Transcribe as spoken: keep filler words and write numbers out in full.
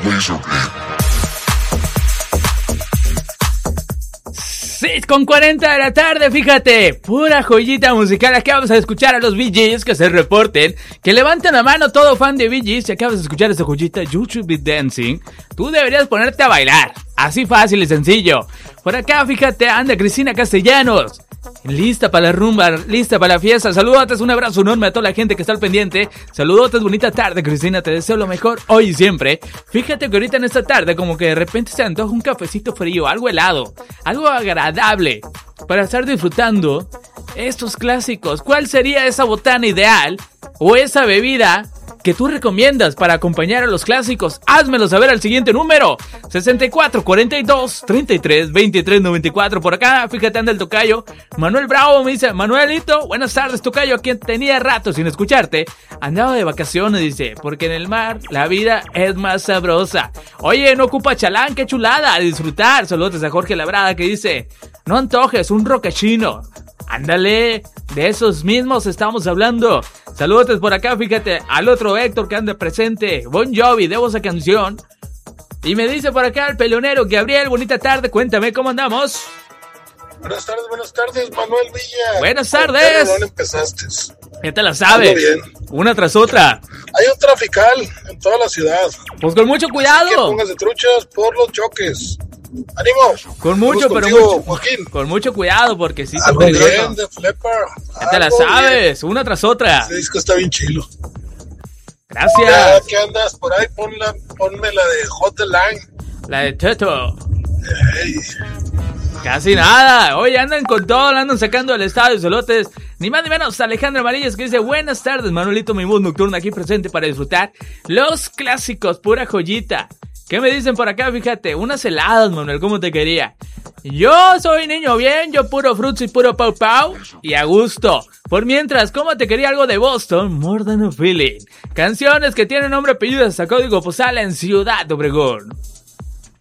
seis con cuarenta de la tarde, fíjate, pura joyita musical. Acabamos de escuchar a los Bee Gees, que se reporten, que levanten la mano todo fan de Bee Gees. Si acabas de escuchar esta joyita, You Should Be Dancing, tú deberías ponerte a bailar, así fácil y sencillo. Por acá, fíjate, anda Cristina Castellanos, lista para la rumba, lista para la fiesta. Saludotes, un abrazo enorme a toda la gente que está al pendiente. Saludotes, bonita tarde, Cristina, te deseo lo mejor hoy y siempre. Fíjate que ahorita en esta tarde como que de repente se antoja un cafecito frío, algo helado, algo agradable para estar disfrutando estos clásicos. ¿Cuál sería esa botana ideal o esa bebida que tú recomiendas para acompañar a los clásicos? Házmelo saber al siguiente número: sesenta y cuatro, cuarenta y dos, treinta y tres, veintitrés, noventa y cuatro. Por acá, fíjate, anda el tocayo Manuel Bravo, me dice: Manuelito, buenas tardes, tocayo, quien tenía rato sin escucharte, andaba de vacaciones, dice, porque en el mar la vida es más sabrosa. Oye, no ocupa chalán, qué chulada, a disfrutar. Saludos a Jorge Labrada, que dice: no antojes un roquechino. Ándale, de esos mismos estamos hablando. Saludos por acá, fíjate, al otro Héctor que anda presente. Bon Jovi, debo esa canción. Y me dice por acá el peleonero Gabriel: bonita tarde, cuéntame cómo andamos. Buenas tardes, buenas tardes, Manuel Villa. Buenas tardes. ¿Dónde empezaste? Ya te la sabes. Bien. Una tras otra. Hay un trafical en toda la ciudad. Pues con mucho cuidado. Así que póngase truchas por los choques. ¡Ánimo! Con mucho, pero contigo, mucho, Joaquín. Con mucho cuidado, porque sí está Algo peligroso. bien de Flipper. Ya te la Algo sabes, bien. Una tras otra. Ese disco está bien chilo. Gracias. Ya que andas por ahí, ponla, ponme la de Hot Line. La de Teto. Hey. Casi nada. Oye, andan con todo, la andan sacando del estadio, celotes. Ni más ni menos, Alejandra Amarillas, que dice: buenas tardes, Manuelito, mi voz nocturna aquí presente para disfrutar los clásicos, pura joyita. ¿Qué me dicen por acá? Fíjate, unas heladas, Manuel, ¿cómo te quería? Yo soy niño bien, yo puro fruits y puro pau pau, y a gusto. Por mientras, ¿cómo te quería algo de Boston? More Than a Feeling. Canciones que tienen nombre, apellido hasta código postal en Ciudad Obregón.